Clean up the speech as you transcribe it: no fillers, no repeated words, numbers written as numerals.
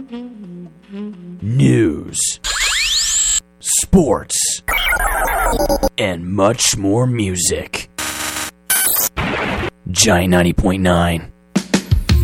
News, sports, and much more music. Giant 90.9.